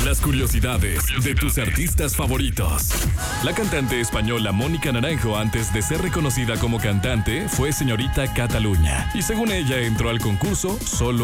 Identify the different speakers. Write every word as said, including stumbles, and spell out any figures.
Speaker 1: Las curiosidades de tus artistas favoritos. La cantante española Mónica Naranjo, antes de ser reconocida como cantante, fue señorita Cataluña. Y según ella, entró al concurso solo